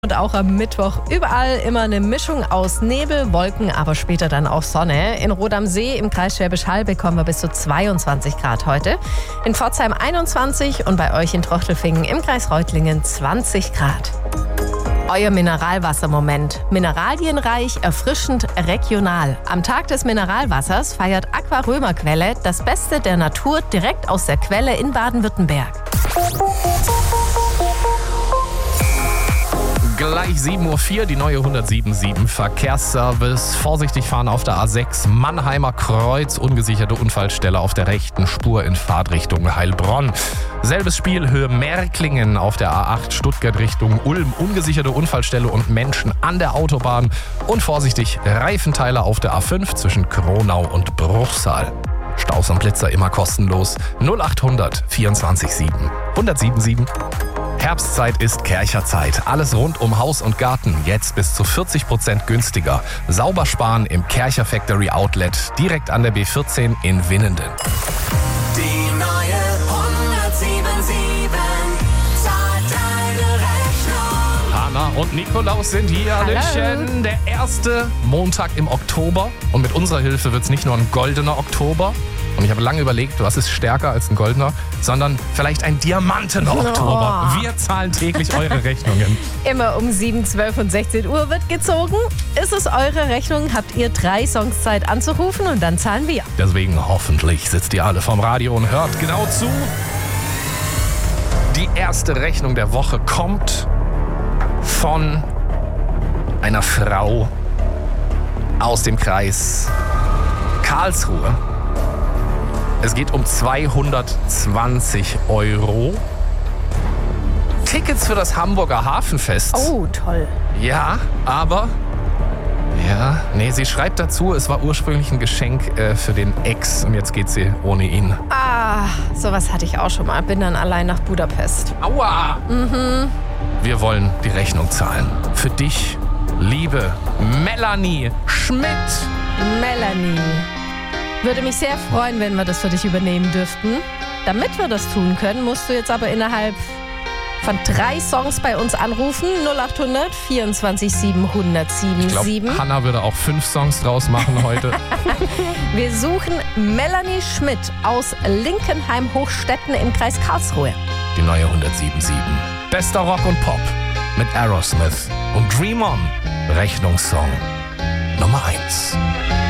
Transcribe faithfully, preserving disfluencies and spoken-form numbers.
Und auch am Mittwoch überall immer eine Mischung aus Nebel, Wolken, aber später dann auch Sonne. In Rot am See im Kreis Schwäbisch Hall bekommen wir bis zu zweiundzwanzig Grad heute. In Pforzheim einundzwanzig und bei euch in Trochtelfingen im Kreis Reutlingen zwanzig Grad. Euer Mineralwassermoment. Mineralienreich, erfrischend, regional. Am Tag des Mineralwassers feiert Aqua Römer Quelle das Beste der Natur direkt aus der Quelle in Baden-Württemberg. Gleich sieben Uhr vier, die neue hundertsieben Komma sieben Verkehrsservice. Vorsichtig fahren auf der A sechs, Mannheimer Kreuz, ungesicherte Unfallstelle auf der rechten Spur in Fahrtrichtung Heilbronn. Selbes Spiel, Höhe Märklingen auf der A acht, Stuttgart Richtung Ulm, ungesicherte Unfallstelle und Menschen an der Autobahn. Und vorsichtig, Reifenteile auf der A fünf zwischen Kronau und Bruchsal. Staus und Blitzer immer kostenlos. null achthundert vierundzwanzig sieben hundertsieben Komma sieben. Herbstzeit ist Kärcherzeit. Alles rund um Haus und Garten jetzt bis zu vierzig Prozent günstiger. Sauber sparen im Kärcher Factory Outlet direkt an der B vierzehn in Winnenden. Die neue hundertsieben Komma sieben zahlt deine Rechnung. Hanna und Nikolaus sind hier. Hallöchen. Der erste Montag im Oktober. Und mit unserer Hilfe wird es nicht nur ein goldener Oktober. Und ich habe lange überlegt, was ist stärker als ein goldener, sondern vielleicht ein diamantener Oktober. Oh. Wir zahlen täglich eure Rechnungen. Immer um sieben, zwölf und sechzehn Uhr wird gezogen. Ist es eure Rechnung, habt ihr drei Songs Zeit anzurufen und dann zahlen wir. Deswegen hoffentlich sitzt ihr alle vorm Radio und hört genau zu. Die erste Rechnung der Woche kommt von einer Frau aus dem Kreis Karlsruhe. Es geht um zweihundertzwanzig Euro. Tickets für das Hamburger Hafenfest. Oh, toll. Ja, aber... Ja, nee, sie schreibt dazu, es war ursprünglich ein Geschenk äh, für den Ex und jetzt geht sie ohne ihn. Ah, sowas hatte ich auch schon mal. Bin dann allein nach Budapest. Aua! Mhm. Wir wollen die Rechnung zahlen. Für dich, liebe Melanie Schmidt. Melanie. Würde mich sehr freuen, wenn wir das für dich übernehmen dürften. Damit wir das tun können, musst du jetzt aber innerhalb von drei Songs bei uns anrufen. null achthundert vierundzwanzig sieben hundertsieben Ich sieben. glaube, Hanna würde auch fünf Songs draus machen heute. Wir suchen Melanie Schmidt aus Linkenheim-Hochstetten im Kreis Karlsruhe. Die neue hundertsieben Komma sieben. Bester Rock und Pop mit Aerosmith und Dream On. Rechnungssong Nummer eins.